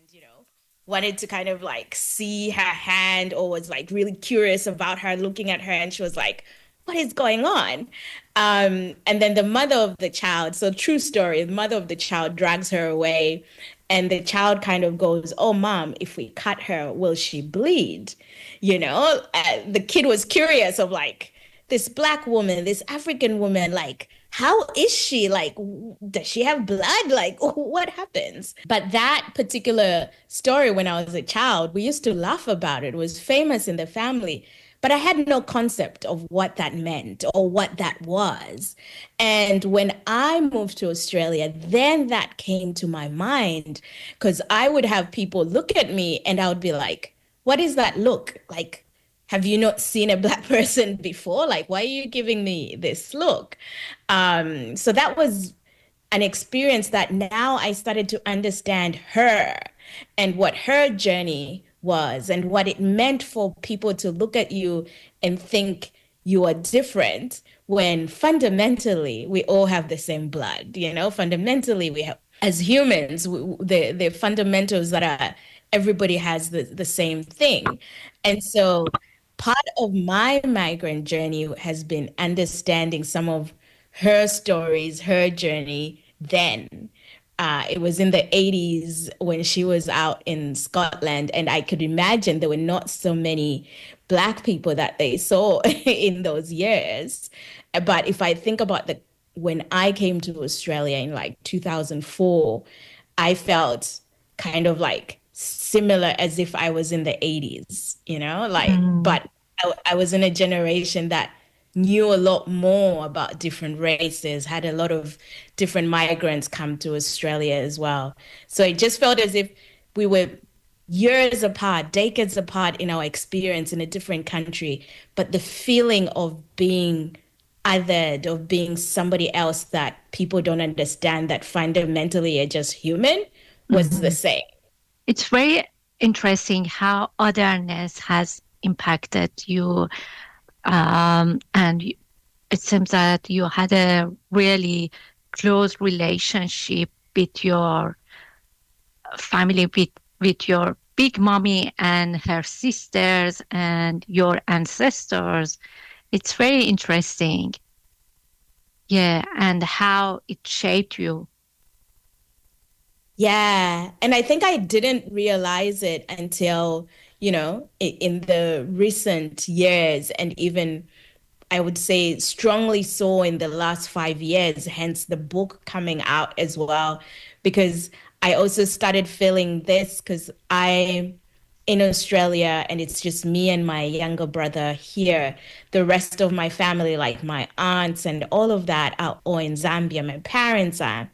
wanted to kind of like see her hand or was like really curious about her, looking at her, and she was like, what is going on? And then the mother of the child, so true story, the mother of the child drags her away, and the child kind of goes, oh, mom, if we cut her, will she bleed? The kid was curious of like, this black woman, this African woman, like, how is she? Like, does she have blood? Like, what happens? But that particular story, when I was a child, we used to laugh about it. It was famous in the family, but I had no concept of what that meant or what that was. And when I moved to Australia, then that came to my mind because I would have people look at me and I would be like, what is that look? Like, have you not seen a black person before? Like, why are you giving me this look? So that was an experience that now I started to understand her and what her journey was and what it meant for people to look at you and think you are different when fundamentally we all have the same blood, fundamentally we have, as humans, the fundamentals that are everybody has the same thing. And so part of my migrant journey has been understanding some of her stories, her journey then. It was in the 80s when she was out in Scotland, and I could imagine there were not so many Black people that they saw in those years. But if I think about when I came to Australia in like 2004, I felt kind of like similar as if I was in the 80s, Mm. but I was in a generation that knew a lot more about different races, had a lot of different migrants come to Australia as well. So it just felt as if we were years apart, decades apart in our experience in a different country, but the feeling of being othered, of being somebody else that people don't understand, that fundamentally are just human, was the Mhm. same. It's very interesting how otherness has impacted you. And it seems that you had a really close relationship with your family, with your big mommy and her sisters and your ancestors. It's very interesting. Yeah, and how it shaped you. Yeah. And I think I didn't realize it until, in the recent years, and even I would say strongly so in the last 5 years, hence the book coming out as well. Because I also started feeling this because in Australia and it's just me and my younger brother here. The rest of my family, like my aunts and all of that, are all in Zambia. My parents are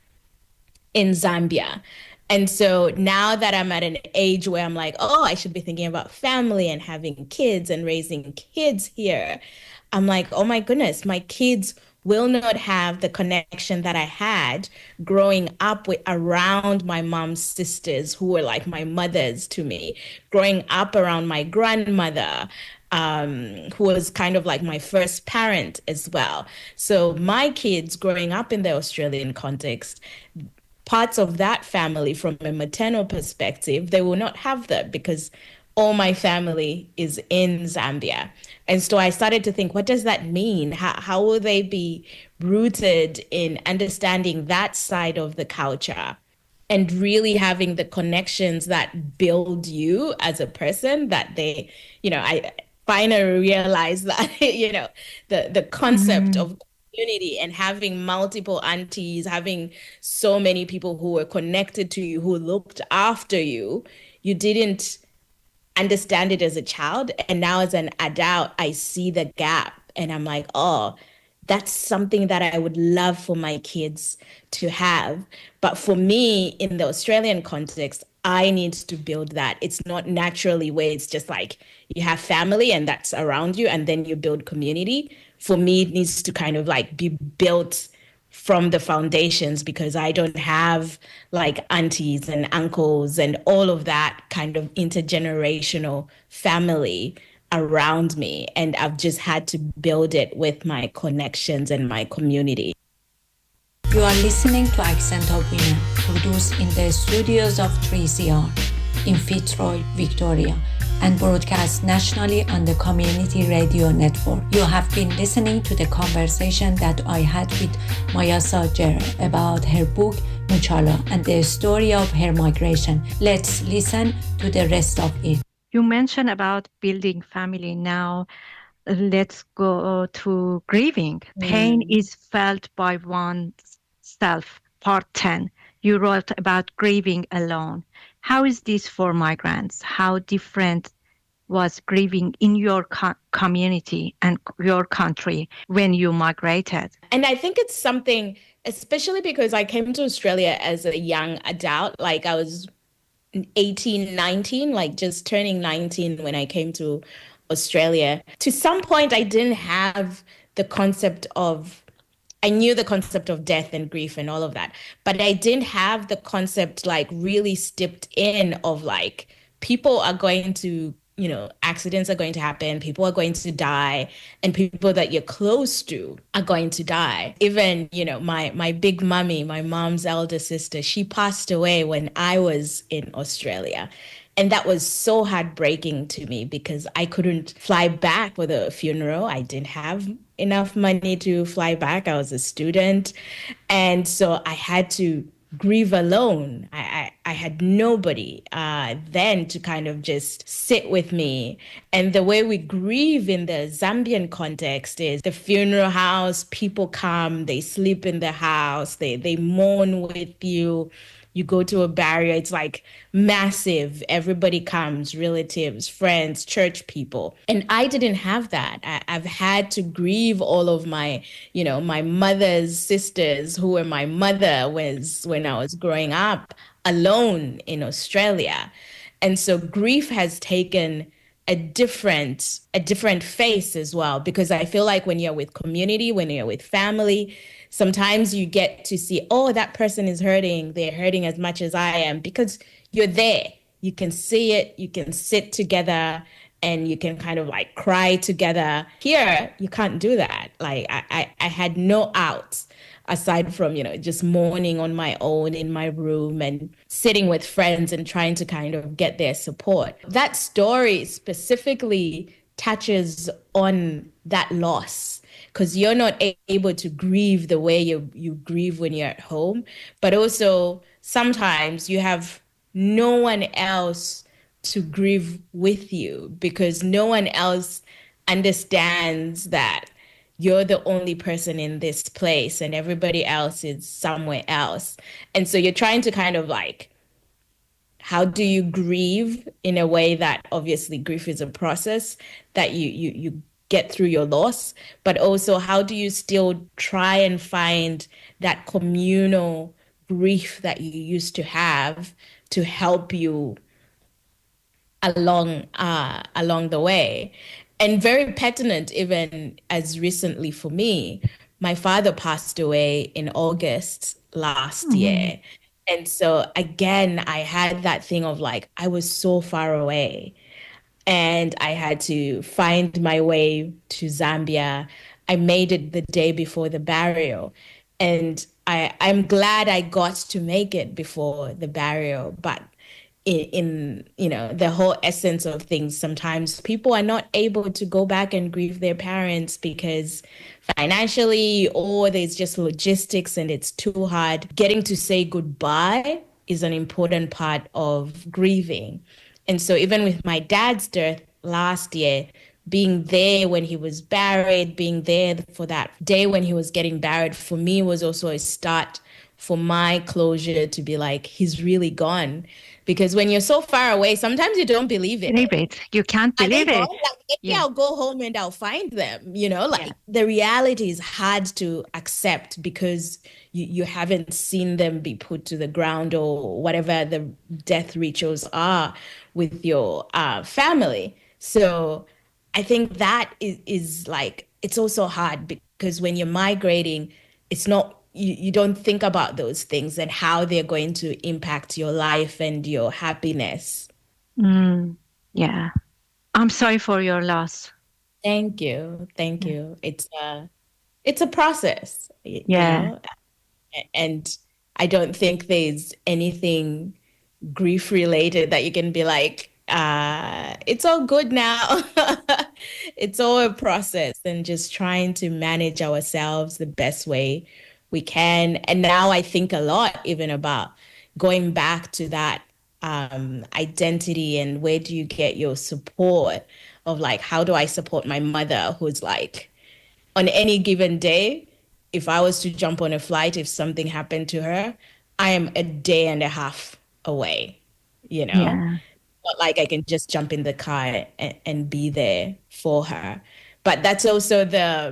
in Zambia. And so now that I'm at an age where I'm like, oh, I should be thinking about family and having kids and raising kids here, I'm like, oh my goodness, my kids will not have the connection that I had growing up with around my mom's sisters who were like my mothers to me, growing up around my grandmother, who was kind of like my first parent as well. So my kids growing up in the Australian context, parts of that family from a maternal perspective, they will not have that because all my family is in Zambia. And so I started to think, what does that mean? How will they be rooted in understanding that side of the culture and really having the connections that build you as a person that I finally realized that, the concept Mm. of community and having multiple aunties, having so many people who were connected to you, who looked after you, you didn't understand it as a child. And now as an adult, I see the gap and I'm like, oh, that's something that I would love for my kids to have. But for me, in the Australian context, I need to build that. It's not naturally where it's just like you have family and that's around you and then you build community. For me, it needs to kind of like be built from the foundations because I don't have like aunties and uncles and all of that kind of intergenerational family around me. And I've just had to build it with my connections and my community. You are listening to Accent of Women, produced in the studios of 3CR in Fitzroy, Victoria, and broadcast nationally on the Community Radio Network. You have been listening to the conversation that I had with Mayasa Jere about her book, Muchala, and the story of her migration. Let's listen to the rest of it. You mentioned about building family. Now, let's go to grieving. Pain is felt by oneself. Part 10. You wrote about grieving alone. How is this for migrants? How different was grieving in your community and your country when you migrated? And I think it's something, especially because I came to Australia as a young adult, like I was 18, 19, like just turning 19 when I came to Australia. To some point, I didn't have the concept of, I knew the concept of death and grief and all of that, but I didn't have the concept like really stepped in of like people are going to, you know, accidents are going to happen, people are going to die, and people that you're close to are going to die. Even, you know, my big mummy, my mom's elder sister, she passed away when I was in Australia. And that was so heartbreaking to me because I couldn't fly back for the funeral. I didn't have enough money to fly back. I was a student. And so I had to grieve alone. I had nobody then to kind of just sit with me. And the way we grieve in the Zambian context is the funeral house, people come, they sleep in the house, they mourn with you. You go to a barrier, it's like massive. Everybody comes, relatives, friends, church people. And I didn't have that. I've had to grieve all of my, you know, my mother's sisters who were my mother was when I was growing up alone in Australia. And so grief has taken a different face as well, because I feel like when you're with community, when you're with family, sometimes you get to see, oh, that person is hurting. They're hurting as much as I am because you're there. You can see it. You can sit together and you can kind of like cry together. Here, you can't do that. Like I had no outs aside from, you know, just mourning on my own in my room and sitting with friends and trying to kind of get their support. That story specifically touches on that loss because you're not able to grieve the way you grieve when you're at home. But also sometimes you have no one else to grieve with you because no one else understands that you're the only person in this place and everybody else is somewhere else. And so you're trying to kind of like, how do you grieve in a way that obviously grief is a process that you get through your loss, but also how do you still try and find that communal grief that you used to have to help you along the way. And very pertinent, even as recently for me, my father passed away in August last year. And so again, I had that thing of like, I was so far away and I had to find my way to Zambia. I made it the day before the burial. And I'm glad I got to make it before the burial, but in you know the whole essence of things, sometimes people are not able to go back and grieve their parents because financially or there's just logistics and it's too hard. Getting to say goodbye is an important part of grieving. And so even with my dad's death last year, being there when he was buried, being there for that day when he was getting buried, for me was also a start for my closure to be like, he's really gone. Because when you're so far away, sometimes you don't believe it. You can't believe it. Like, maybe I'll go home and I'll find them, you know, like the reality is hard to accept because you haven't seen them be put to the ground or whatever the death rituals are with your family. So I think that is like, it's also hard because when you're migrating, it's not, you don't think about those things and how they're going to impact your life and your happiness. Yeah. I'm sorry for your loss. Thank you. Thank you. It's a process. Yeah. You know? And I don't think there's anything grief related that you can be like, it's all good now. It's all a process and just trying to manage ourselves the best way we can. And now I think a lot even about going back to that identity and where do you get your support of like, how do I support my mother who's like, on any given day, if I was to jump on a flight, if something happened to her, I am a day and a half away, you know? Yeah. Not like I can just jump in the car and be there for her. But that's also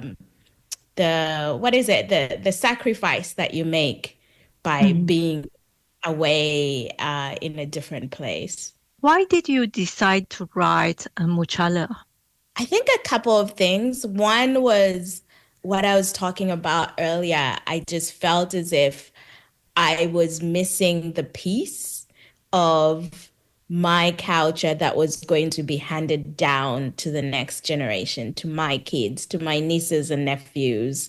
the what is it? The sacrifice that you make by Mhm. being away in a different place. Why did you decide to write Muchala? I think a couple of things. One was what I was talking about earlier. I just felt as if I was missing the piece of my culture that was going to be handed down to the next generation, to my kids, to my nieces and nephews,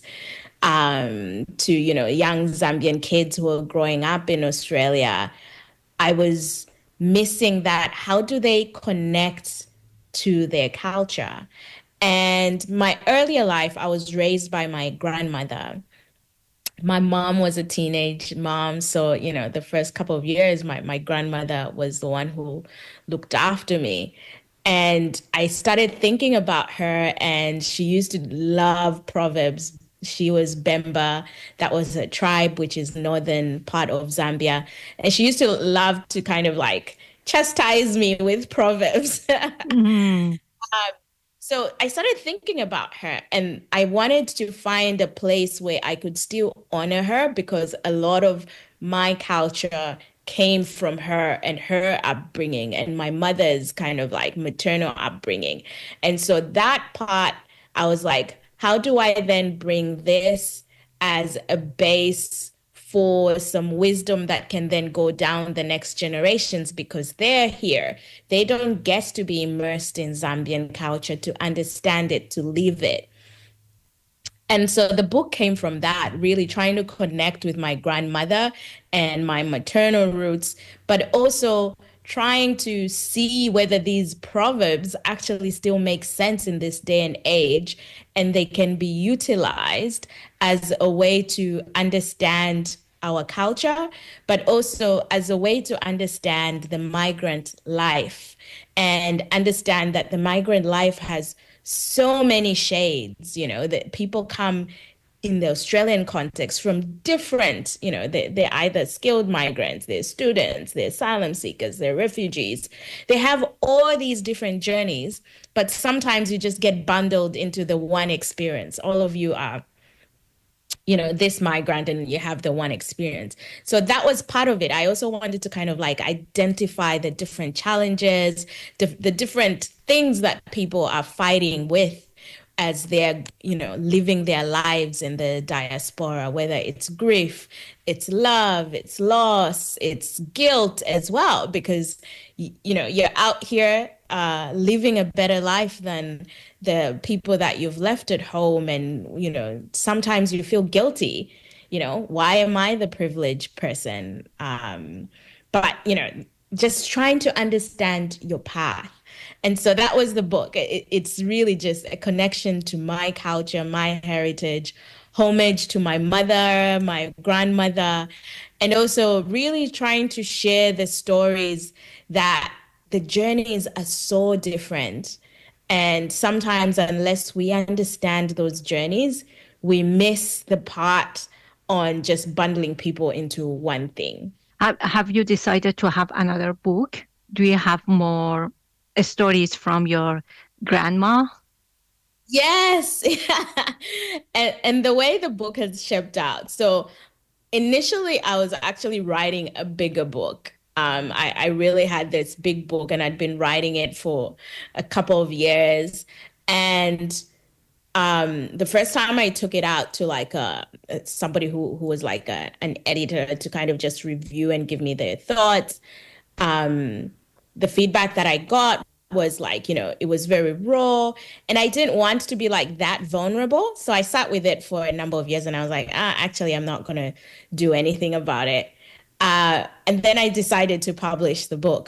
to, you know, young Zambian kids who are growing up in Australia. I was missing that. How do they connect to their culture? And my earlier life, I was raised by my grandmother. My mom was a teenage mom, so you know, the first couple of years, my grandmother was the one who looked after me. And I started thinking about her, and she used to love Proverbs. She was Bemba, that was a tribe which is northern part of Zambia. And she used to love to kind of like chastise me with Proverbs. Mhm. So I started thinking about her and I wanted to find a place where I could still honor her because a lot of my culture came from her and her upbringing and my mother's kind of like maternal upbringing. And so that part, I was like, how do I then bring this as a base for some wisdom that can then go down the next generations because they're here. They don't get to be immersed in Zambian culture to understand it, to live it. And so the book came from that, really trying to connect with my grandmother and my maternal roots, but also trying to see whether these proverbs actually still make sense in this day and age and they can be utilized as a way to understand our culture, but also as a way to understand the migrant life and understand that the migrant life has so many shades, you know, that people come in the Australian context from different, you know, they're either skilled migrants, they're students, they're asylum seekers, they're refugees. They have all these different journeys, but sometimes you just get bundled into the one experience. All of you are, you know, this migrant and you have the one experience. So that was part of it. I also wanted to kind of like identify the different challenges, the different things that people are fighting with as they're, you know, living their lives in the diaspora, whether it's grief, it's love, it's loss, it's guilt as well, because, you know, you're out here living a better life than the people that you've left at home. And, you know, sometimes you feel guilty, you know, why am I the privileged person? But, you know, just trying to understand your path. And so that was the book. It's really just a connection to my culture, my heritage, homage to my mother, my grandmother, and also really trying to share the stories that the journeys are so different. And sometimes, unless we understand those journeys, we miss the part on just bundling people into one thing. Have you decided to have another book? Do you have more stories from your grandma? Yes. And the way the book has shipped out. So initially, I was actually writing a bigger book. I really had this big book and I'd been writing it for a couple of years. And the first time I took it out to like somebody who was like an editor to kind of just review and give me their thoughts, the feedback that I got was like, it was very raw. And I didn't want to be like that vulnerable. So I sat with it for a number of years and I was like, actually, I'm not going to do anything about it. And then I decided to publish the book.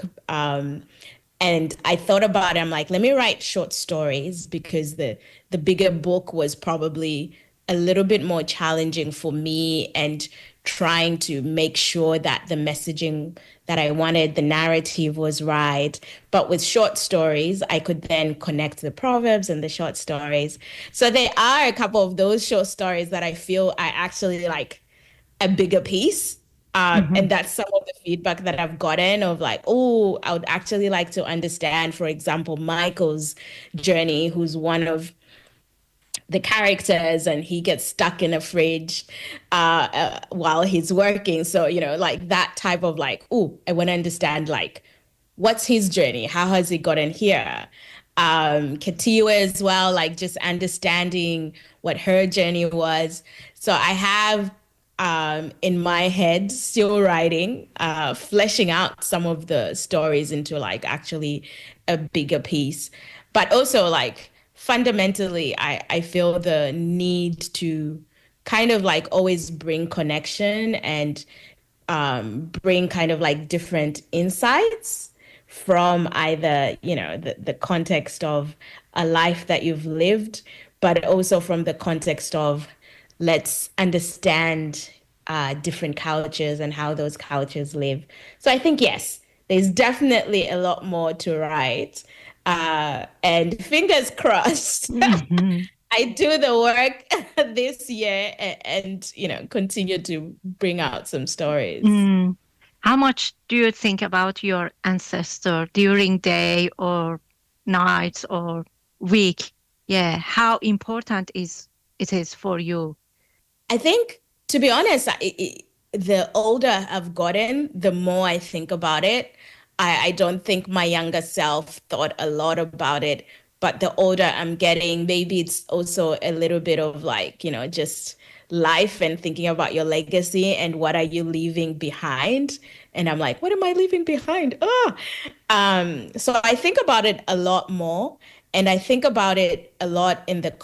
And I thought about it. I'm like, let me write short stories because the bigger book was probably a little bit more challenging for me, and trying to make sure that the messaging that I wanted, the narrative was right. But with short stories, I could then connect the proverbs and the short stories. So there are a couple of those short stories that I feel are actually like a bigger piece. And that's some of the feedback that I've gotten of like, oh, I would actually like to understand, for example, Michael's journey, who's one of the characters, and he gets stuck in a fridge while he's working. So, like that type of like, oh, I want to understand like, what's his journey? How has he gotten here? Katiwa as well, like just understanding what her journey was. So I have in my head still writing, fleshing out some of the stories into like actually a bigger piece. But also like fundamentally, I feel the need to kind of like always bring connection and bring kind of like different insights from either, the context of a life that you've lived, but also from the context of let's understand different cultures and how those cultures live. So I think, yes, there's definitely a lot more to write. And fingers crossed, I do the work this year and, continue to bring out some stories. How much do you think about your ancestor during day or nights or week? Yeah, how important it is for you? I think, to be honest, the older I've gotten, the more I think about it. I don't think my younger self thought a lot about it, but the older I'm getting, maybe it's also a little bit of like, just life and thinking about your legacy and what are you leaving behind. And I'm like, what am I leaving behind? So I think about it a lot more, and I think about it a lot in the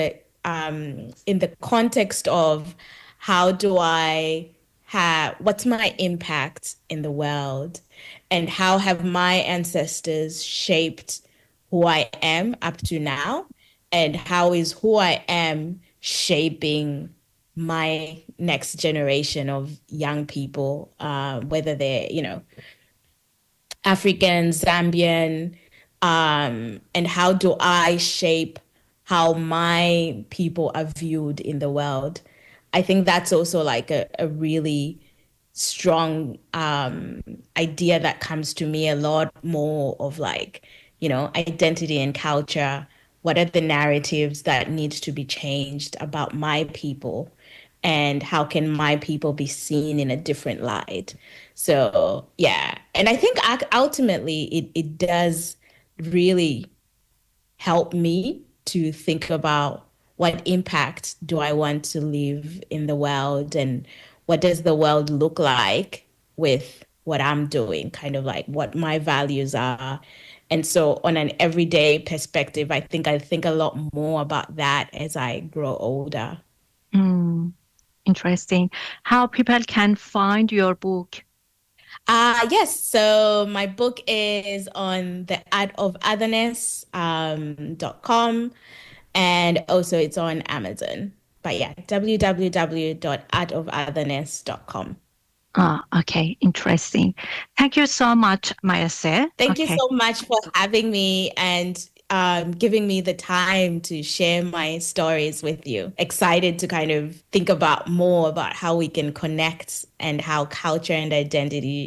context of how do what's my impact in the world, and how have my ancestors shaped who I am up to now, and how is who I am shaping my next generation of young people, whether they're, African, Zambian, and how do I shape how my people are viewed in the world. I think that's also like a really strong idea that comes to me a lot more of like, identity and culture. What are the narratives that need to be changed about my people? And how can my people be seen in a different light? So, yeah. And I think ultimately it does really help me to think about what impact do I want to leave in the world, and what does the world look like with what I'm doing, kind of like what my values are. And so on an everyday perspective, I think a lot more about that as I grow older. Interesting. How people can find your book? Yes. So my book is on the artofotherness.com, and also it's on Amazon. But yeah, www.artofotherness.com. Okay. Interesting. Thank you so much, Mayaseh. Thank you so much for having me and giving me the time to share my stories with you. Excited to kind of think about more about how we can connect and how culture and identity